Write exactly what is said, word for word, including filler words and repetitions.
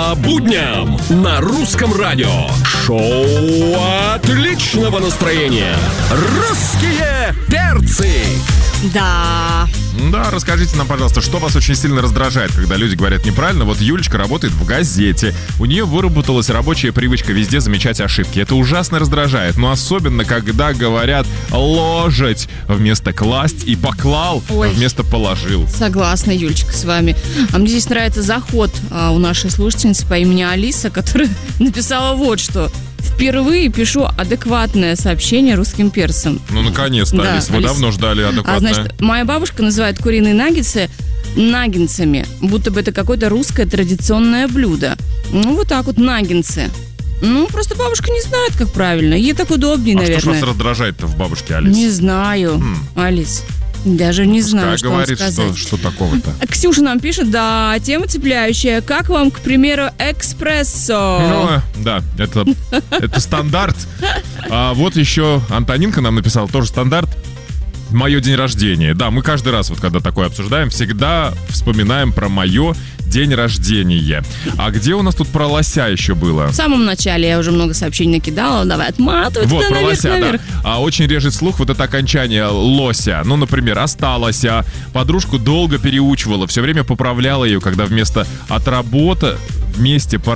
По будням на русском радио. Шоу отличного настроения. Русские перцы. Да. Да, расскажите нам, пожалуйста, что вас очень сильно раздражает, когда люди говорят неправильно. Вот Юлечка работает в газете. У нее выработалась рабочая привычка везде замечать ошибки. Это ужасно раздражает. Но особенно, когда говорят «ложить» вместо «класть» и «поклал» Ой. вместо «положил». Согласна, Юлечка, с вами. А мне здесь нравится заход а, у нашей слушательницы по имени Алиса, которая написала вот что. Впервые пишу адекватное сообщение русским перцам. Ну, наконец-то, Да, Алис, вы Алис. давно ждали адекватное. А значит, моя бабушка называет куриные наггетсы наггинцами, будто бы это какое-то русское традиционное блюдо. Ну, вот так вот, наггинцы. Ну, просто бабушка не знает, как правильно. Ей так удобнее, А наверное. что ж вас раздражает-то в бабушке, Алис? Не знаю, М. Алис. Даже не знаю, Пускай что вам говорит, сказать. что, что такого-то. Ксюша нам пишет, да, тема цепляющая. Как вам, к примеру, экспрессо? Ну, да, это, это стандарт. А вот еще Антонинка нам написала, тоже стандарт. Мое день рождения. Да, мы каждый раз, вот когда такое обсуждаем, всегда вспоминаем про мое день рождения. А где у нас тут про лося еще было? В самом начале я уже много сообщений накидала. Давай отматывай Вот, туда про наверх, лося, наверх. да. А очень режет слух вот это окончание лося. Ну, например, осталось, а подружку долго переучивала, все время поправляла ее, когда вместо от работы вместе